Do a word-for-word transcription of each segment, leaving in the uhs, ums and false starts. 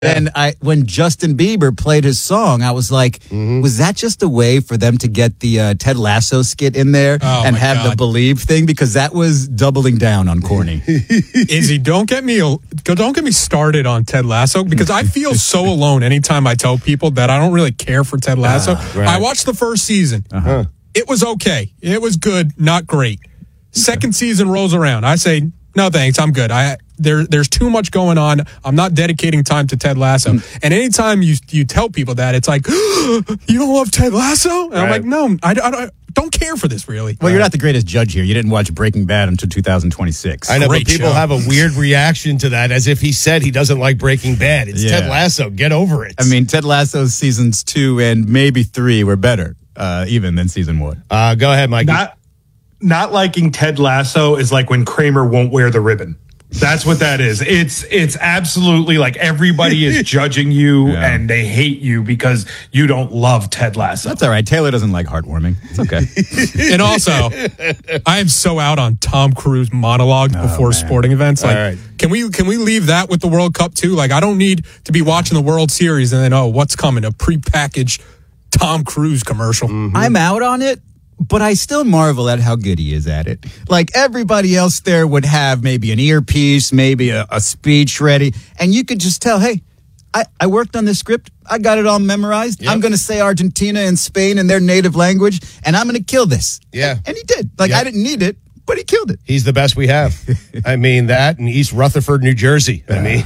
And I, when Justin Bieber played his song, I was like, mm-hmm. was that just a way for them to get the uh, Ted Lasso skit in there oh and have God. the Believe thing? Because that was doubling down on corny. Izzy, don't get me don't get me started on Ted Lasso, because I feel so alone anytime I tell people that I don't really care for Ted Lasso. Uh, right. I watched the first season. Uh-huh. It was okay. It was good, not great. Second season rolls around. I say, no thanks, I'm good. I there there's too much going on. I'm not dedicating time to Ted Lasso. Mm. And anytime you you tell people that, it's like, oh, you don't love Ted Lasso? And right. I'm like, no, I, I, I don't care for this, really. Well, you're not the greatest judge here. You didn't watch Breaking Bad until two thousand twenty-six. I know, Great but people show. have a weird reaction to that, as if he said he doesn't like Breaking Bad. It's yeah. Ted Lasso. Get over it. I mean, Ted Lasso's seasons two and maybe three were better, uh, even than season one. Uh, go ahead, Mike. Not, not liking Ted Lasso is like when Kramer won't wear the ribbon. That's what that is. It's it's absolutely like everybody is judging you yeah. and they hate you because you don't love Ted Lasso. That's all right. Taylor doesn't like heartwarming. It's okay. And also, I am so out on Tom Cruise monologue oh, before man. sporting events. Like, all right. can we can we leave that with the World Cup too? Like, I don't need to be watching the World Series and then, oh, what's coming? A prepackaged Tom Cruise commercial. Mm-hmm. I'm out on it. But I still marvel at how good he is at it. Like, everybody else there would have maybe an earpiece, maybe a, a speech ready, and you could just tell, hey, I, I worked on this script. I got it all memorized. Yep. I'm going to say Argentina and Spain in their native language, and I'm going to kill this. Yeah. And, and he did. Like, yep. I didn't need it, but he killed it. He's the best we have. I mean, that and East Rutherford, New Jersey. I mean.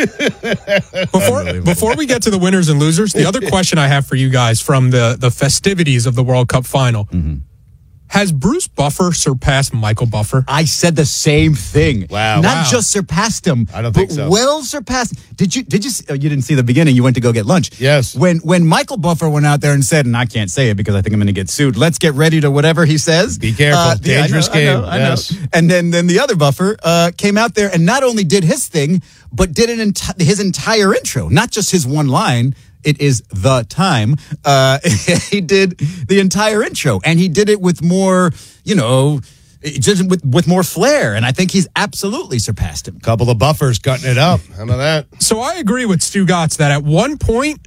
before, before we get to the winners and losers, the other question I have for you guys from the, the festivities of the World Cup final. Mm-hmm. Has Bruce Buffer surpassed Michael Buffer? I said the same thing. Wow. Not wow. just surpassed him. I don't but think so. Well surpassed. Did you, did you, oh, you didn't see the beginning. You went to go get lunch. Yes. When, when Michael Buffer went out there and said, and I can't say it because I think I'm going to get sued, let's get ready to whatever he says. Be careful. Uh, Dangerous yeah, I know, game. I know, I know. Yes. And then, then the other Buffer uh, came out there and not only did his thing, but did an enti- his entire intro, not just his one line. It is the time. Uh, he did the entire intro, and he did it with more, you know, just with, with more flair. And I think he's absolutely surpassed him. Couple of buffers cutting it up. How about that? So I agree with Stu Gotts that at one point,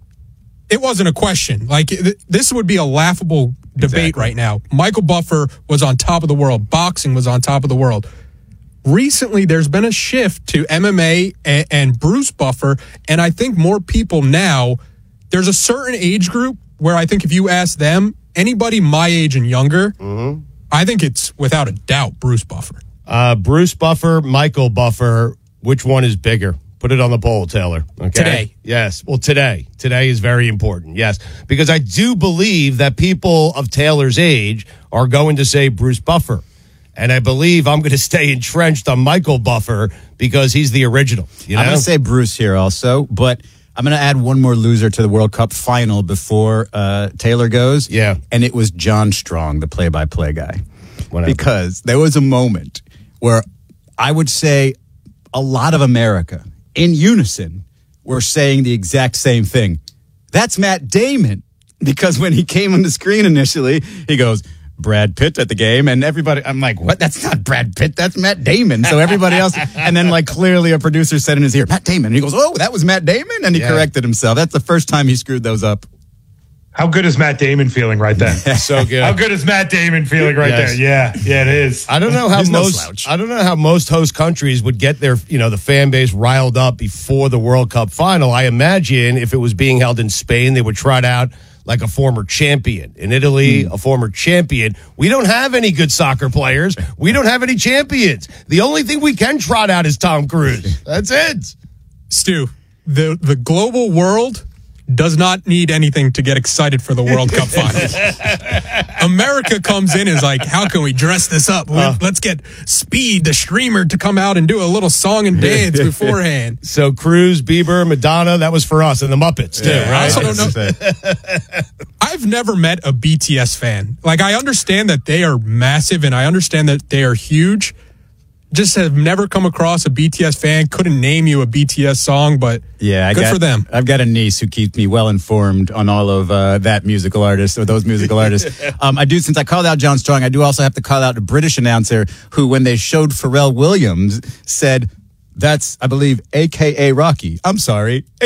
it wasn't a question. Like, th- this would be a laughable debate Exactly. right now. Michael Buffer was on top of the world. Boxing was on top of the world. Recently, there's been a shift to M M A and, and Bruce Buffer, and I think more people now, there's a certain age group where I think if you ask them, anybody my age and younger, mm-hmm. I think it's without a doubt Bruce Buffer. Uh, Bruce Buffer, Michael Buffer, which one is bigger? Put it on the poll, Taylor. Okay? Today. Yes. Well, today. Today is very important. Yes. Because I do believe that people of Taylor's age are going to say Bruce Buffer. And I believe I'm going to stay entrenched on Michael Buffer because he's the original. You know? I'm going to say Bruce here also, but I'm going to add one more loser to the World Cup final before uh, Taylor goes. Yeah. And it was John Strong, the play-by-play guy. What because there was a moment where I would say a lot of America, in unison, were saying the exact same thing. That's Matt Damon. Because when he came on the screen initially, he goes, Brad Pitt at the game, and everybody, I'm like, what? That's not Brad Pitt, that's Matt Damon. So everybody else, and then like clearly a producer said in his ear, Matt Damon. And he goes, oh, that was Matt Damon? And he yeah. corrected himself. That's the first time he screwed those up. How good is Matt Damon feeling right then? So good. How good is Matt Damon feeling right yes. there? Yeah, yeah, it is. I don't know how He's most no I don't know how most host countries would get their, you know, the fan base riled up before the World Cup final. I imagine if it was being held in Spain, they would trot out like a former champion. In Italy, mm. a former champion. We don't have any good soccer players. We don't have any champions. The only thing we can trot out is Tom Cruise. That's it. Stu, the the global world does not need anything to get excited for the World Cup finals. America comes in and is like, how can we dress this up? Uh, Let's get Speed, the streamer, to come out and do a little song and dance beforehand. So Cruise, Bieber, Madonna, that was for us, and the Muppets too, yeah, right? I also don't know. I've never met a B T S fan. Like, I understand that they are massive and I understand that they are huge. Just have never come across a B T S fan. Couldn't name you a B T S song, but yeah, I good got, for them. I've got a niece who keeps me well informed on all of uh, that musical artist or those musical artists. Um, I do, since I called out John Strong, I do also have to call out a British announcer who, when they showed Pharrell Williams, said, That's, I believe, A K A Rocky. I'm sorry.